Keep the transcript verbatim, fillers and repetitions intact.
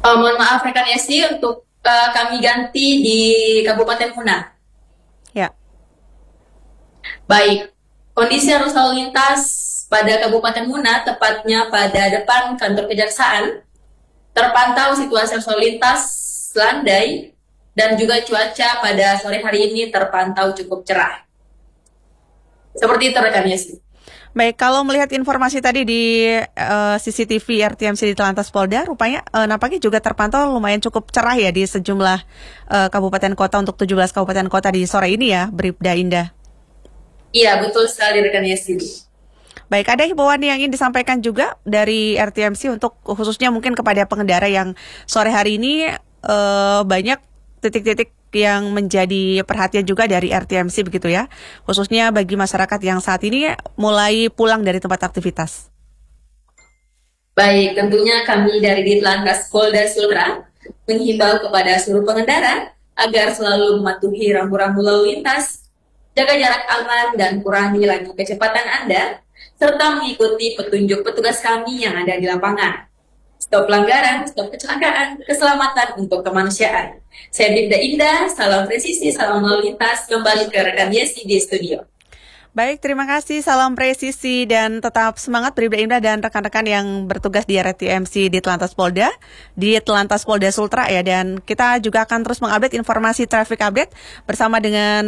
Uh, mohon maaf rekan Yesi, untuk uh, kami ganti di Kabupaten Muna. Ya. Baik, kondisi arus lalu lintas pada Kabupaten Muna, tepatnya pada depan kantor kejaksaan, terpantau situasi arus lalu lintas landai dan juga cuaca pada sore hari ini terpantau cukup cerah. Seperti itu rekan Yesi. Baik, kalau melihat informasi tadi di uh, C C T V R T M C di Telantas Polda, rupanya uh, nampaknya juga terpantau lumayan cukup cerah ya di sejumlah uh, kabupaten kota untuk tujuh belas kabupaten kota di sore ini ya, Bribda Indah. Iya, betul sekali rekan Yesi. Baik, ada himbauan yang ingin disampaikan juga dari R T M C untuk khususnya mungkin kepada pengendara yang sore hari ini uh, banyak titik-titik yang menjadi perhatian juga dari R T M C begitu ya, khususnya bagi masyarakat yang saat ini mulai pulang dari tempat aktivitas. Baik, tentunya kami dari Ditlantas Polda Sultra menghimbau kepada seluruh pengendara agar selalu mematuhi rambu-rambu lalu lintas, jaga jarak aman dan kurangi laju kecepatan Anda, serta mengikuti petunjuk petugas kami yang ada di lapangan. Stop pelanggaran, stop kecelakaan, keselamatan untuk kemanusiaan. Saya Bribda Indah, salam presisi, salam lalu lintas, kembali ke rekan Yesi di studio. Baik, terima kasih, salam presisi dan tetap semangat Bribda Indah dan rekan-rekan yang bertugas di R T M C di Telantas Polda, di Telantas Polda Sultra ya, dan kita juga akan terus mengupdate informasi traffic update bersama dengan